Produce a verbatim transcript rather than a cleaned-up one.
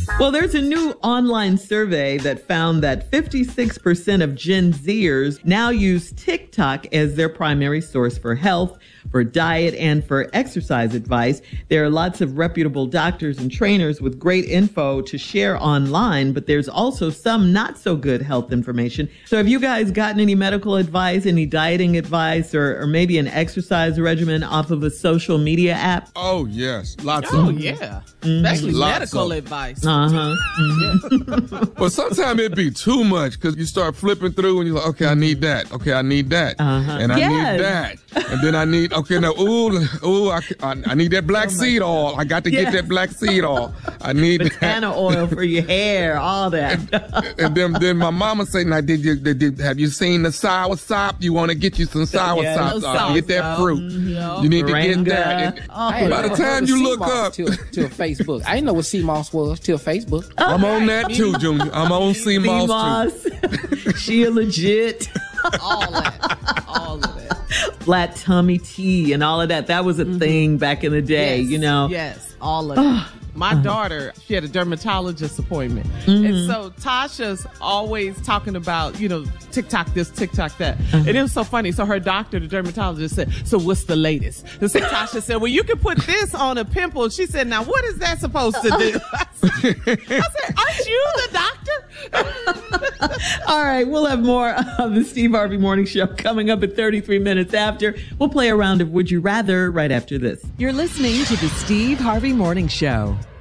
Well, there's a new online survey that found that fifty-six percent of Gen Zers now use TikTok as their primary source for health, for diet, and for exercise advice. There are lots of reputable doctors and trainers with great info to share online, but there's also some not so good health information. So have you guys gotten any medical advice, any dieting advice, or, or maybe an exercise regimen off of a social media app? Oh, yes. Lots oh, of yeah. Mm-hmm. Especially Lots medical of- advice. Uh-huh. Mm-hmm. But sometimes it'd be too much because you start flipping through and you're like, okay, I need that. Okay, I need that. Uh-huh. And I Yes. need that. And then I need, okay, now, ooh, ooh, I, I, I need that black seed oil. I got to Yes. get that black seed oil. I need that. Banana oil for your hair, all that. And then, then my mama say, now, did you, did, did, have you seen the sour sop? You want to get you some sour Yeah, sop. those Uh, sour get that sop. fruit. Mhm. You need to Moringa. get that. And Oh, I ain't by the never time heard of you look C M O S up, till, till Facebook. I didn't know what C M O S was till Facebook. I'm on that too, Junior. I'm on C M O S too. C-Moss. She a legit. All that. All of that. Flat tummy tea and all of that. That was a thing back in the day, Yes, you know. Yes, all of it. My daughter, she had a dermatologist appointment. And so Tasha's always talking about, you know, TikTok this, TikTok that. And it was so funny. So her doctor, the dermatologist, said, so what's the latest? And so Tasha said, well, you can put this on a pimple. She said, now what is that supposed to do? I said, I said, aren't you the doctor? All right, we'll have more of the Steve Harvey Morning Show coming up at thirty-three minutes after. We'll play a round of Would You Rather right after this. You're listening to the Steve Harvey Morning Show.